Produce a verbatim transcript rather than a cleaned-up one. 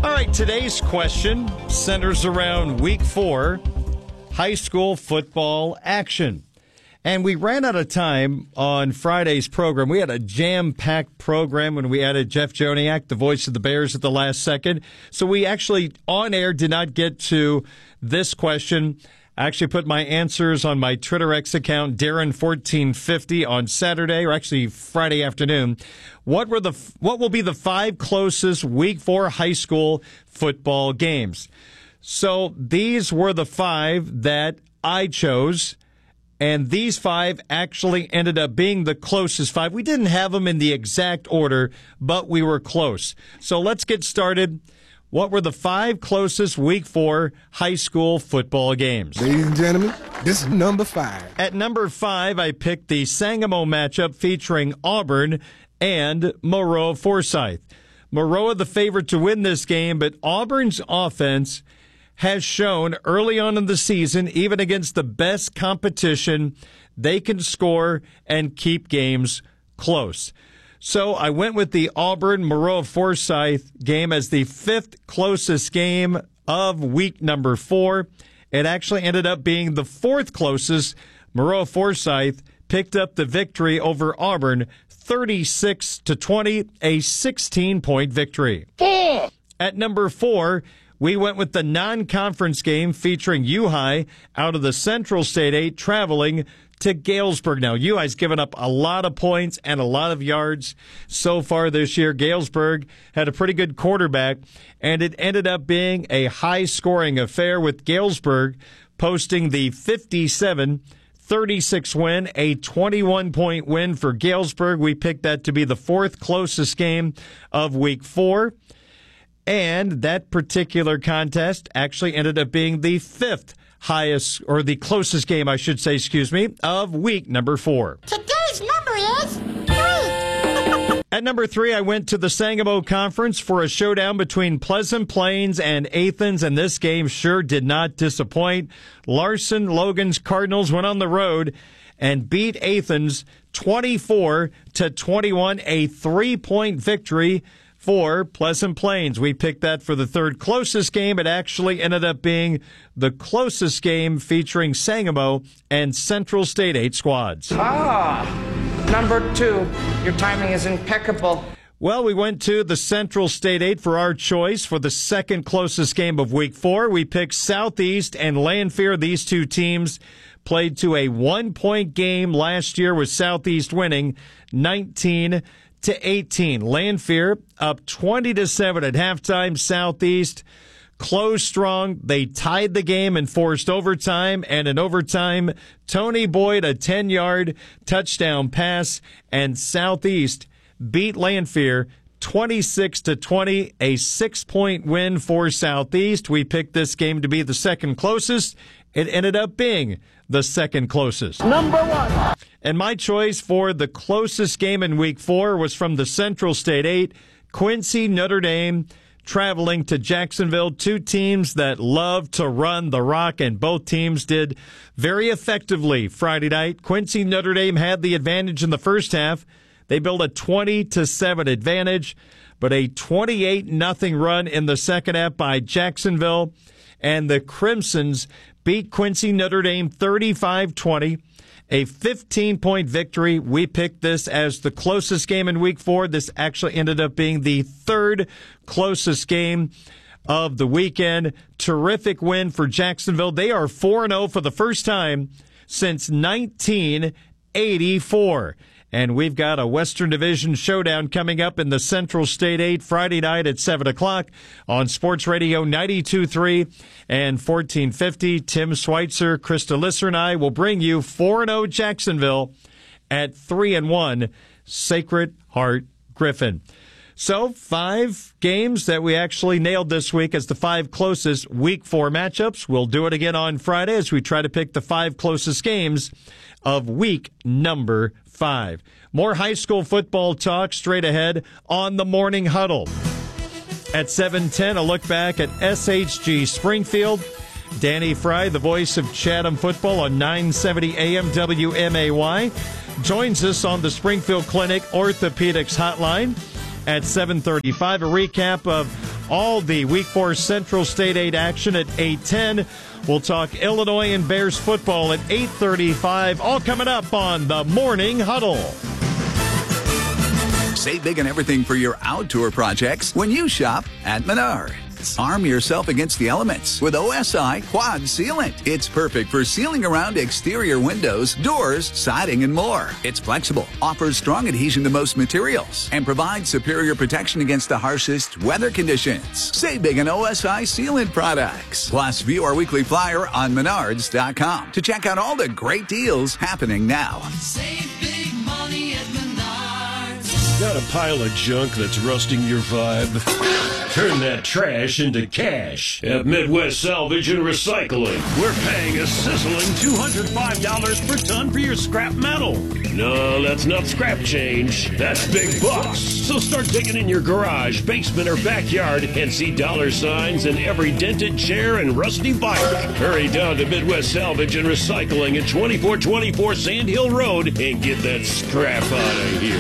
All right, today's question centers around week four, high school football action. And we ran out of time on Friday's program. We had a jam-packed program when we added Jeff Joniak, the voice of the Bears, at the last second. So we actually, on air, did not get to this question. I actually put my answers on my Twitter X account, Darren fourteen fifty, on Saturday, or actually Friday afternoon. What were the what will be the five closest week four high school football games? So these were the five that I chose. And these five actually ended up being the closest five. We didn't have them in the exact order, but we were close. So let's get started. What were the five closest week four high school football games? Ladies and gentlemen, this is number five. At number five, I picked the Sangamo matchup featuring Auburn and Moreau Forsyth. Moreau the favorite to win this game, but Auburn's offense has shown early on in the season, even against the best competition, they can score and keep games close. So I went with the Auburn-Moreau Forsyth game as the fifth closest game of week number four. It actually ended up being the fourth closest. Moreau Forsyth picked up the victory over Auburn, thirty-six to twenty, a sixteen-point victory. Four. At number four, we went with the non-conference game featuring U High out of the Central State eight traveling to Galesburg. Now, U High's given up a lot of points and a lot of yards so far this year. Galesburg had a pretty good quarterback, and it ended up being a high-scoring affair with Galesburg posting the fifty-seven thirty-six win, a twenty-one-point win for Galesburg. We picked that to be the fourth closest game of week four. And that particular contest actually ended up being the fifth highest, or the closest game, I should say, excuse me, of week number four. Today's number is three. At number three, I went to the Sangamo Conference for a showdown between Pleasant Plains and Athens, and this game sure did not disappoint. Larson Logan's Cardinals went on the road and beat Athens twenty-four to twenty-one, a three-point victory for Pleasant Plains. We picked that for the third closest game. It actually ended up being the closest game featuring Sangamo and Central State eight squads. Ah, number two. Your timing is impeccable. Well, we went to the Central State eight for our choice for the second closest game of week four. We picked Southeast and Lanphier. These two teams played to a one-point game last year with Southeast winning nineteen to eighteen. Lanphier up twenty to seven at halftime. Southeast closed strong. They tied the game and forced overtime. And in overtime, Tony Boyd, a ten-yard touchdown pass, and Southeast beat Lanphier twenty-six to twenty, a six-point win for Southeast. We picked this game to be the second closest. It ended up being the second closest. Number one. And my choice for the closest game in week four was from the Central State eight, Quincy Notre Dame traveling to Jacksonville. Two teams that love to run the rock, and both teams did very effectively Friday night. Quincy Notre Dame had the advantage in the first half. They built a twenty to seven advantage, but a twenty-eight nothing run in the second half by Jacksonville. And the Crimsons beat Quincy Notre Dame thirty-five twenty, a fifteen-point victory. We picked this as the closest game in week four. This actually ended up being the third closest game of the weekend. Terrific win for Jacksonville. They are four and oh for the first time since nineteen eighty-four. And we've got a Western Division showdown coming up in the Central State eight Friday night at seven o'clock on Sports Radio ninety-two point three and fourteen fifty. Tim Schweitzer, Krista Lisser, and I will bring you four and oh Jacksonville at three and one Sacred Heart Griffin. So five games that we actually nailed this week as the five closest week four matchups. We'll do it again on Friday as we try to pick the five closest games of week number five. More high school football talk straight ahead on the Morning Huddle. At seven ten, a look back at S H G Springfield. Danny Fry, the voice of Chatham football on nine seventy A M W M A Y, joins us on the Springfield Clinic Orthopedics Hotline. At seven thirty-five, a recap of all the Week four Central State eight action at eight ten. We'll talk Illinois and Bears football at eight thirty-five. All coming up on the Morning Huddle. Save big on everything for your outdoor projects when you shop at Menards. Arm yourself against the elements with O S I Quad Sealant. It's perfect for sealing around exterior windows, doors, siding, and more. It's flexible, offers strong adhesion to most materials, and provides superior protection against the harshest weather conditions. Save big on O S I Sealant products. Plus, view our weekly flyer on menards dot com to check out all the great deals happening now. Save big money at Menards. Got a pile of junk that's rusting your vibe? Turn that trash into cash at Midwest Salvage and Recycling. We're paying a sizzling two hundred five dollars per ton for your scrap metal. No, that's not scrap change. That's big bucks. So start digging in your garage, basement, or backyard and see dollar signs in every dented chair and rusty bike. Hurry down to Midwest Salvage and Recycling at twenty-four twenty-four Sand Hill Road and get that scrap out of here.